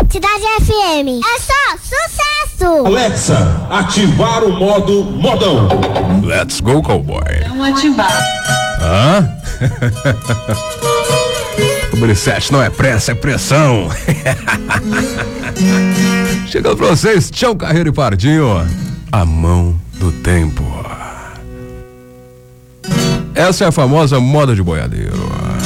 Cidade FM. É só sucesso. Alexa, ativar o modo modão. Let's go, cowboy. Vamos ativar. Hã? O Brissete não é pressa, é pressão. Chegando pra vocês, Tião Carreiro e Pardinho, a mão do tempo. Essa é a famosa moda de boiadeiro.